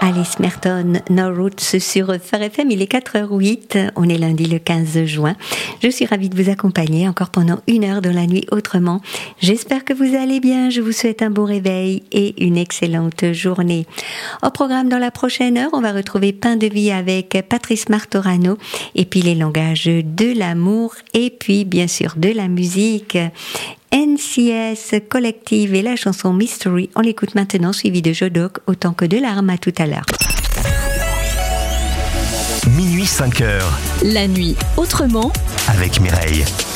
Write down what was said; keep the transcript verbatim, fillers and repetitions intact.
Alice Merton, No Roots sur Phare F M, il est quatre heures huit, on est lundi le quinze juin. Je suis ravie de vous accompagner encore pendant une heure dans la nuit autrement. J'espère que vous allez bien, je vous souhaite un bon réveil et une excellente journée. Au programme dans la prochaine heure, on va retrouver Pain de vie avec Patrice Martorano et puis les langages de l'amour et puis bien sûr de la musique. N C S Collective et la chanson Mystery, on l'écoute maintenant, suivi de Jodoc autant que de larmes. À tout à l'heure. Minuit cinq heures. La nuit autrement avec Mireille.